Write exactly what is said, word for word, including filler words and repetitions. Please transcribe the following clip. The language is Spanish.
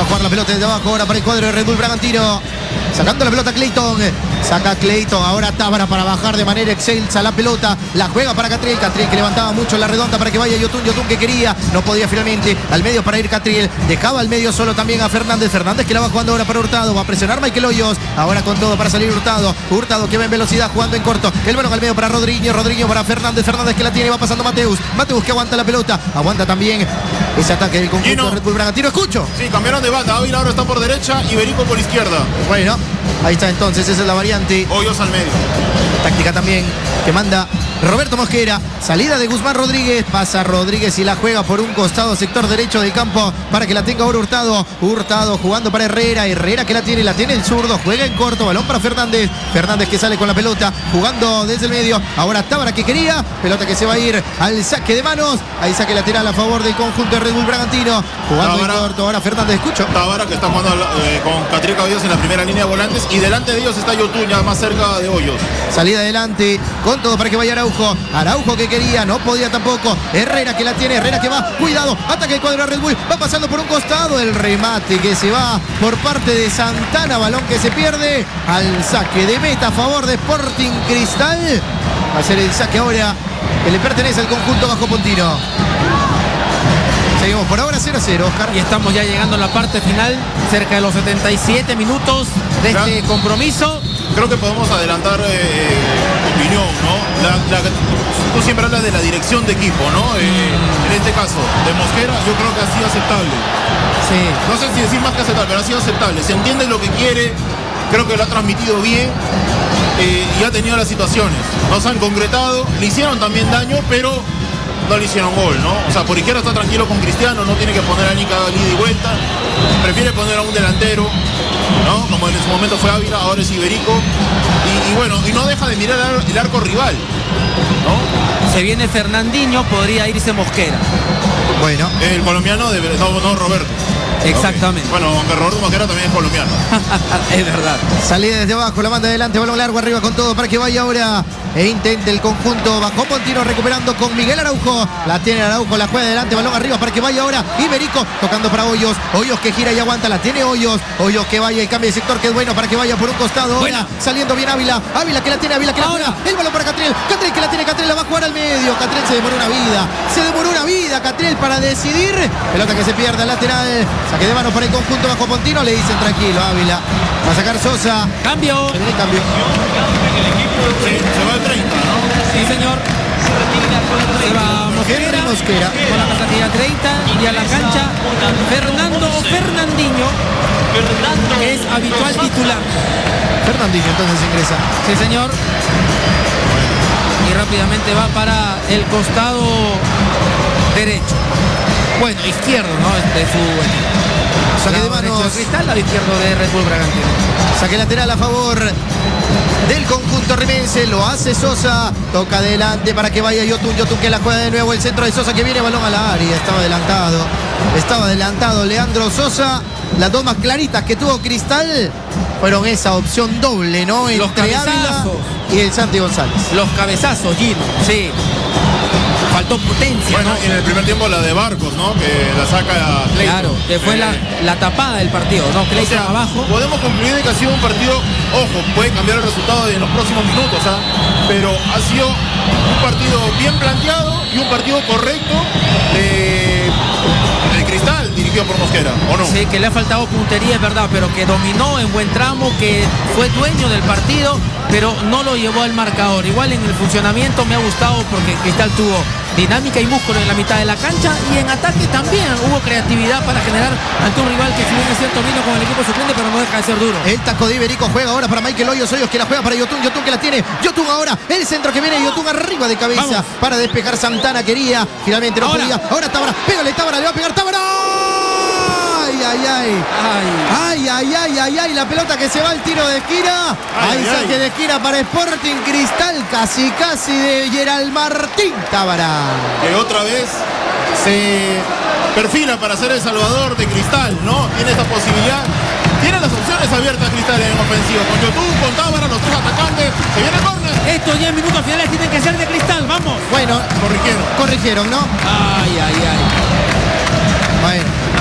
a jugar la pelota desde abajo ahora para el cuadro de Red Bull Bragantino. Sacando la pelota Clayton. Saca Clayton. Ahora Tábara para bajar de manera excelsa la pelota. La juega para Catriel. Catriel que levantaba mucho en la redonda para que vaya Yotun. Yotun que quería. No podía finalmente. Al medio para ir Catriel. Dejaba al medio solo también a Fernández. Fernández que la va jugando ahora para Hurtado. Va a presionar Michael Hoyos. Ahora con todo para salir Hurtado. Hurtado que va en velocidad jugando en corto. El balón al medio para Rodrigo. Rodrigo para Fernández. Fernández que la tiene. Va pasando Mateus. Mateus que aguanta la pelota. Aguanta también ese ataque del conjunto de Red Bull Bragantino. Escucho. Sí, cambiaron de banda. Ávila ahora está por derecha y Berico por izquierda. Bueno, ahí está entonces. Esa es la variante. Hoyos al medio. Táctica también que manda Roberto Mosquera. Salida de Guzmán Rodríguez. Pasa Rodríguez y la juega por un costado, sector derecho del campo, para que la tenga ahora Hurtado. Hurtado jugando para Herrera. Herrera que la tiene, la tiene el zurdo. Juega en corto. Balón para Fernández. Fernández que sale con la pelota. Jugando desde el medio. Ahora Tábara que quería. Pelota que se va a ir al saque de manos. Ahí saque lateral a favor del conjunto de Red Bull Bragantino. Jugando Tábara, en corto. Ahora Fernández, escucho. Tábara que está jugando eh, con Catriel Cabillos en la primera línea de volantes. Y delante de ellos está Yotun, ya más cerca de Hoyos. Salida adelante. Con todo para que vaya Araujo. Araujo que quería. No podía tampoco. Herrera que la tiene. Herrera que va. Cuidado. Ataque el cuadro de Red Bull. Va pasando por un costado. El remate que se va por parte de Santana. Balón que se pierde. Al saque de meta a favor de Sporting Cristal. Va a ser el saque ahora que le pertenece al conjunto bajo Pontino. Seguimos por ahora cero a cero, Oscar. Y estamos ya llegando a la parte final, cerca de los setenta y siete minutos de este Gran. compromiso. Creo que podemos adelantar eh, opinión, ¿no? La, la, tú siempre hablas de la dirección de equipo, ¿no? Eh, mm. En este caso, de Mosquera, yo creo que ha sido aceptable. Sí. No sé si decir más que aceptable, pero ha sido aceptable. Se entiende lo que quiere, creo que lo ha transmitido bien eh, y ha tenido las situaciones. Nos han concretado, le hicieron también daño, pero no le hicieron gol, ¿no? O sea, por izquierda está tranquilo con Cristiano, no tiene que poner a Nica ida y vuelta, prefiere poner a un delantero, ¿no? Como en su momento fue Ávila, ahora es Iberico, y, y bueno, y no deja de mirar el arco rival, ¿no? Se viene Fernandinho, podría irse Mosquera. Bueno. El colombiano, de, no, no Roberto. Exactamente. Okay. Bueno, aunque Roberto Mosquera también es colombiano. Es verdad. Salida desde abajo, la manda adelante, balón largo arriba con todo para que vaya ahora e intente el conjunto bajo Pontino, recuperando con Miguel Araujo. La tiene Araujo, la juega adelante, balón arriba para que vaya ahora Iberico, tocando para Hoyos. Hoyos que gira y aguanta, la tiene Hoyos. Hoyos que vaya y cambia de sector, que es bueno para que vaya por un costado. Ahora bueno. Saliendo bien Ávila. Ávila que la tiene, Ávila que la juega. El balón para Catriel. Catriel que la tiene, Catriel la va a jugar al medio. Catriel se demoró una vida. Se demoró una vida Catriel para decidir. Pelota que se pierde al lateral. Saque de manos para el conjunto bajo Pontino. Le dicen tranquilo, Ávila. Va a sacar Sosa. Cambio. Se viene el cambio. Sí, se va el treinta, ¿no? Sí, señor. Se va Mosquera, Mosquera con la pasatilla treinta y a la cancha Fernando Fernandinho, que es habitual titular. Fernandinho entonces ingresa. Sí, señor. Y rápidamente va para el costado derecho. Bueno, izquierdo, ¿no? De su saque de manos. manos. De Cristal, lado izquierdo de Red Bull Bragantino. Saque lateral a favor del conjunto rimense, lo hace Sosa, toca adelante para que vaya Yotun, Yotun que la juega de nuevo, el centro de Sosa que viene, balón al área, estaba adelantado, estaba adelantado Leandro Sosa. Las dos más claritas que tuvo Cristal fueron esa opción doble, ¿no? Los entre Ávila y el Santi González. Los cabezazos, Gino, sí. Faltó potencia. Bueno, ¿no? y en el primer tiempo la de Barcos, ¿no? Que la saca a Clayton. Claro, que fue eh, la, la tapada del partido, ¿no? Clayton o sea, abajo. Podemos concluir que ha sido un partido, ojo, puede cambiar el resultado en los próximos minutos, ¿ah? Pero ha sido un partido bien planteado y un partido correcto de, de Cristal, dirigido por Mosquera, ¿o no? Sí, que le ha faltado puntería, es verdad, pero que dominó en buen tramo, que fue dueño del partido, pero no lo llevó al marcador. Igual en el funcionamiento me ha gustado porque Cristal tuvo dinámica y músculo en la mitad de la cancha y en ataque también hubo creatividad para generar ante un rival que si bien es cierto vino con el equipo suplente, pero no deja de ser duro. El taco de Iberico juega ahora para Michael Hoyos, Hoyos que la juega para Yotun, Yotun que la tiene, Yotun ahora, el centro que viene, Yotun arriba de cabeza. Vamos. Para despejar Santana, quería, finalmente no ahora. podía, ahora Tábara, pégale Tábara, le va a pegar Tábara. Ay, ay, ay. Ay, ay, ay, ay, ay. La pelota que se va al tiro de esquina. Ay, Ahí saque ay. de esquina para Sporting Cristal. Casi, casi de Gerald Martín Tábara. Que otra vez se perfila para ser el salvador de Cristal, ¿no? Tiene esta posibilidad. Tiene las opciones abiertas Cristal en ofensiva. Con Yotun, con Tábara, los tres atacantes. Se viene el córner. Estos diez minutos finales tienen que ser de Cristal. Vamos. Bueno, corrigieron. Corrigieron, ¿no? Ay, ay, ay. Bueno.